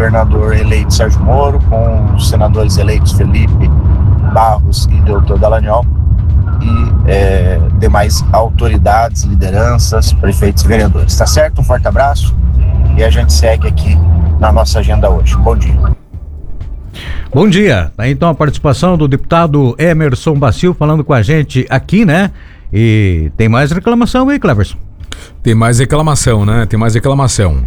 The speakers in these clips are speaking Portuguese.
governador eleito Sérgio Moro, com os senadores eleitos Felipe Barros e Deltan Dallagnol, e demais autoridades, lideranças, prefeitos e vereadores. Tá certo? Um forte abraço e a gente segue aqui na nossa agenda hoje. Bom dia. Bom dia. Tá então a participação do deputado Emerson Bacil falando com a gente aqui, né? E tem mais reclamação aí, Cleverson? Tem mais reclamação, né? Tem mais reclamação.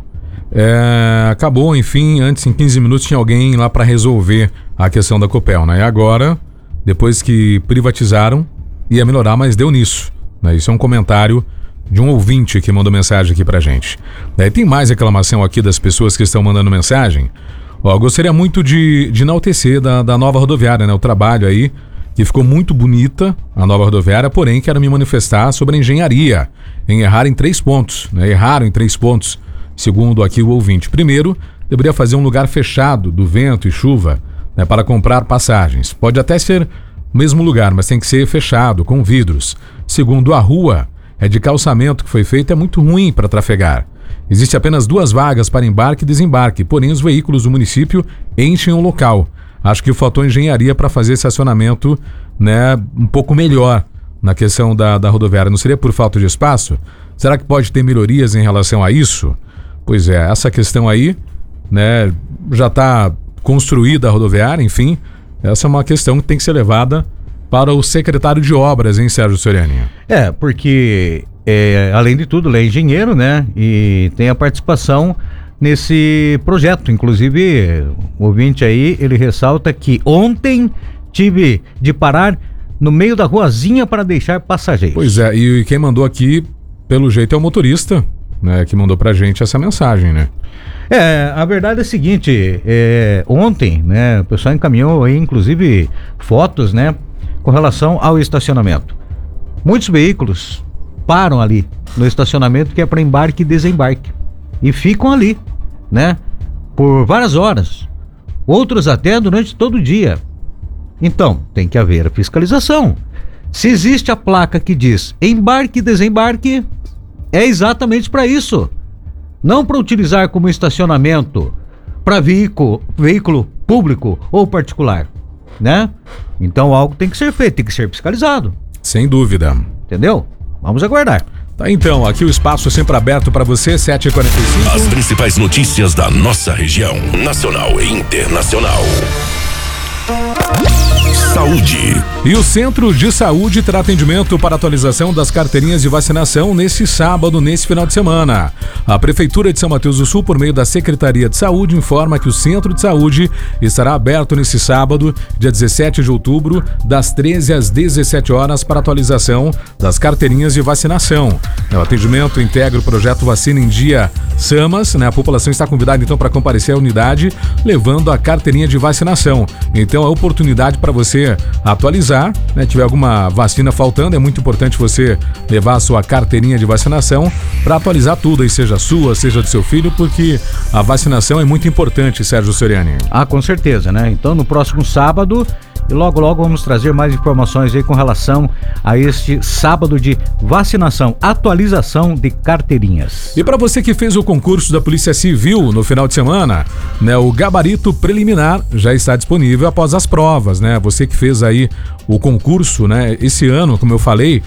Acabou, enfim, antes em 15 minutos tinha alguém lá para resolver a questão da Copel, né? E agora, depois que privatizaram, ia melhorar, mas deu nisso, né? Isso é um comentário de um ouvinte que mandou mensagem aqui pra gente. Tem mais reclamação aqui das pessoas que estão mandando mensagem. Gostaria muito de enaltecer da nova rodoviária, né? O trabalho aí, que ficou muito bonita, a nova rodoviária, porém quero me manifestar sobre a engenharia, em errar em 3 pontos, né? Erraram em 3 pontos, segundo aqui o ouvinte. Primeiro, deveria fazer um lugar fechado do vento e chuva, né, para comprar passagens. Pode até ser o mesmo lugar, mas tem que ser fechado, com vidros. Segundo, a rua de calçamento que foi feita é muito ruim para trafegar. Existe apenas 2 vagas para embarque e desembarque, porém os veículos do município enchem o local. Acho que faltou engenharia para fazer estacionamento, né, um pouco melhor na questão da rodoviária. Não seria por falta de espaço? Será que pode ter melhorias em relação a isso? Pois é, essa questão aí, né, já está construída a rodoviária, enfim, essa é uma questão que tem que ser levada para o secretário de obras, hein, Sérgio Soriani? Porque, além de tudo, ele é engenheiro, né? E tem a participação nesse projeto. Inclusive, o ouvinte aí, ele ressalta que ontem tive de parar no meio da ruazinha para deixar passageiros. Pois é, e quem mandou aqui, pelo jeito, é o motorista, né? Que mandou pra gente essa mensagem, né? A verdade é a seguinte, ontem, né? O pessoal encaminhou aí, inclusive, fotos, né? Com relação ao estacionamento. Muitos veículos param ali no estacionamento que é para embarque e desembarque e ficam ali, né? Por várias horas. Outros até durante todo o dia. Então, tem que haver a fiscalização. Se existe a placa que diz embarque e desembarque, é exatamente para isso. Não para utilizar como estacionamento para veículo público ou particular, né? Então algo tem que ser feito, tem que ser fiscalizado. Sem dúvida. Entendeu? Vamos aguardar. Tá, então, aqui o espaço é sempre aberto para você, 7h45. As principais notícias da nossa região, nacional e internacional. Saúde. E o Centro de Saúde terá atendimento para atualização das carteirinhas de vacinação nesse sábado, nesse final de semana. A Prefeitura de São Mateus do Sul, por meio da Secretaria de Saúde, informa que o Centro de Saúde estará aberto nesse sábado, dia 17 de outubro, das 13 às 17 horas para atualização das carteirinhas de vacinação. O atendimento integra o projeto Vacina em Dia SAMAS, né? A população está convidada então para comparecer à unidade, levando a carteirinha de vacinação. Então é oportunidade para você atualizar, né? Tiver alguma vacina faltando, é muito importante você levar a sua carteirinha de vacinação para atualizar tudo, aí seja sua, seja do seu filho, porque a vacinação é muito importante, Sérgio Soriani. Com certeza, né? Então no próximo sábado, e logo vamos trazer mais informações aí com relação a este sábado de vacinação, atualização de carteirinhas. E para você que fez o concurso da Polícia Civil no final de semana, né, o gabarito preliminar já está disponível após as provas, né? Você que fez aí o concurso, né? Esse ano, como eu falei,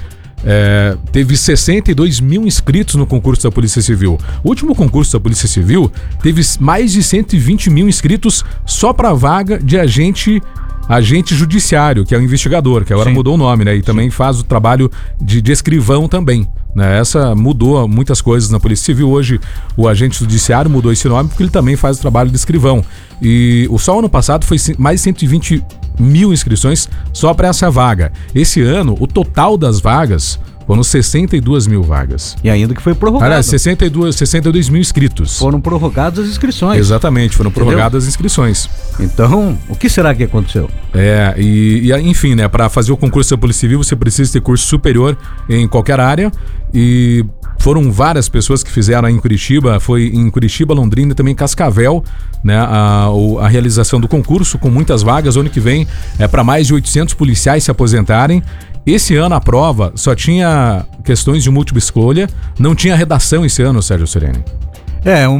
teve 62 mil inscritos no concurso da Polícia Civil. O último concurso da Polícia Civil teve mais de 120 mil inscritos só para a vaga de agente judiciário, que é o investigador, que agora mudou o nome, né? E também faz o trabalho de escrivão também, né? Essa mudou muitas coisas na Polícia Civil. Hoje o agente judiciário mudou esse nome porque ele também faz o trabalho de escrivão. E só ano passado foi mais de 120 mil inscrições só para essa vaga. Esse ano, o total das vagas foram 62 mil vagas. E ainda que foi prorrogado. Aliás, 62 mil inscritos. Foram prorrogadas as inscrições. Exatamente, foram prorrogadas as inscrições. Então, o que será que aconteceu? Enfim, né, para fazer o concurso da Polícia Civil, você precisa ter curso superior em qualquer área, e foram várias pessoas que fizeram aí em Curitiba, foi em Curitiba, Londrina e também Cascavel, né, a realização do concurso com muitas vagas. O ano que vem é para mais de 800 policiais se aposentarem. Esse ano a prova só tinha questões de múltipla escolha, não tinha redação esse ano, Sérgio Soriani.